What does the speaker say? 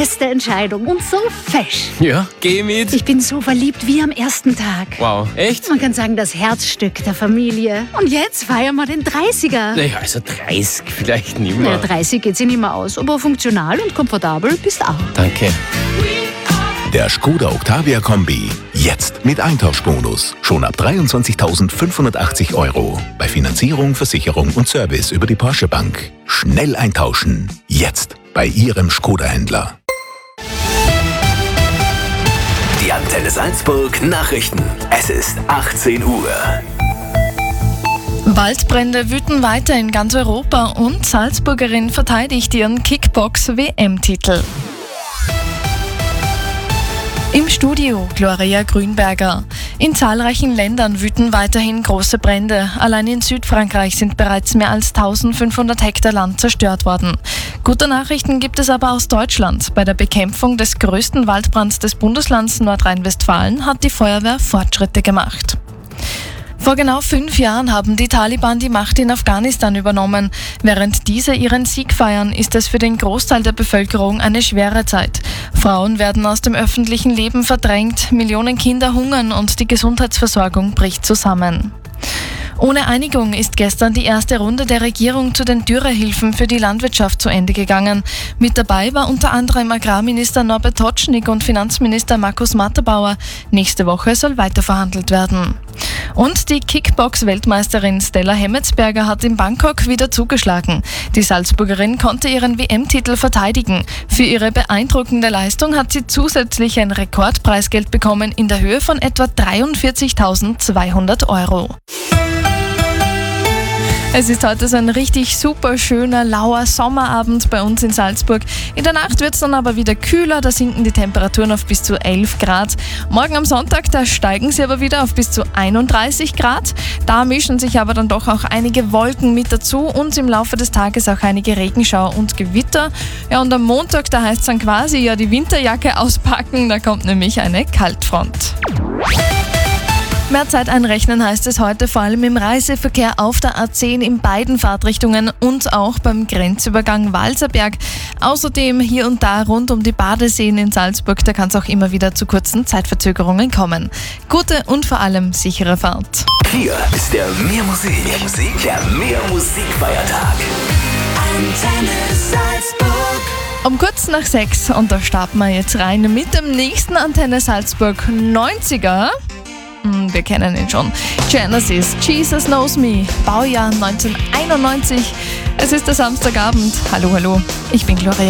beste Entscheidung und so fesch. Ja, geh mit. Ich bin so verliebt wie am ersten Tag. Wow, echt? Man kann sagen, das Herzstück der Familie. Und jetzt feiern wir den 30er. Naja, also 30 vielleicht nicht mehr. Ja, 30 geht sich nicht mehr aus, aber funktional und komfortabel bist auch. Danke. Der Skoda Octavia Kombi. Jetzt mit Eintauschbonus. Schon ab 23.580 €. Bei Finanzierung, Versicherung und Service über die Porsche Bank. Schnell eintauschen. Jetzt bei Ihrem Skoda-Händler. Die Antenne Salzburg Nachrichten. Es ist 18 Uhr. Waldbrände wüten weiter in ganz Europa und Salzburgerin verteidigt ihren Kickbox-WM-Titel. Im Studio Gloria Grünberger. In zahlreichen Ländern wüten weiterhin große Brände. Allein in Südfrankreich sind bereits mehr als 1500 Hektar Land zerstört worden. Gute Nachrichten gibt es aber aus Deutschland. Bei der Bekämpfung des größten Waldbrands des Bundeslands Nordrhein-Westfalen hat die Feuerwehr Fortschritte gemacht. Vor genau 5 Jahren haben die Taliban die Macht in Afghanistan übernommen. Während diese ihren Sieg feiern, ist es für den Großteil der Bevölkerung eine schwere Zeit. Frauen werden aus dem öffentlichen Leben verdrängt, Millionen Kinder hungern und die Gesundheitsversorgung bricht zusammen. Ohne Einigung ist gestern die erste Runde der Regierung zu den Dürrehilfen für die Landwirtschaft zu Ende gegangen. Mit dabei war unter anderem Agrarminister Norbert Totschnig und Finanzminister Markus Matterbauer. Nächste Woche soll weiterverhandelt werden. Und die Kickbox-Weltmeisterin Stella Hemmetsberger hat in Bangkok wieder zugeschlagen. Die Salzburgerin konnte ihren WM-Titel verteidigen. Für ihre beeindruckende Leistung hat sie zusätzlich ein Rekordpreisgeld bekommen in der Höhe von etwa 43.200 €. Es ist heute so ein richtig super schöner, lauer Sommerabend bei uns in Salzburg. In der Nacht wird es dann aber wieder kühler, da sinken die Temperaturen auf bis zu 11 Grad. Morgen am Sonntag, da steigen sie aber wieder auf bis zu 31 Grad. Da mischen sich aber dann doch auch einige Wolken mit dazu und im Laufe des Tages auch einige Regenschauer und Gewitter. Ja, und am Montag, da heißt es dann quasi ja die Winterjacke auspacken, da kommt nämlich eine Kaltfront. Mehr Zeit einrechnen heißt es heute vor allem im Reiseverkehr auf der A10 in beiden Fahrtrichtungen und auch beim Grenzübergang Walserberg. Außerdem hier und da rund um die Badeseen in Salzburg, da kann es auch immer wieder zu kurzen Zeitverzögerungen kommen. Gute und vor allem sichere Fahrt. Hier ist der Mehr Musik, der Mehr Musikfeiertag. Antenne Salzburg. Um kurz nach 6 und da starten wir jetzt rein mit dem nächsten Antenne Salzburg 90er. Wir kennen ihn schon. Genesis, Jesus Knows Me, Baujahr 1991. Es ist der Samstagabend. Hallo, ich bin Gloria.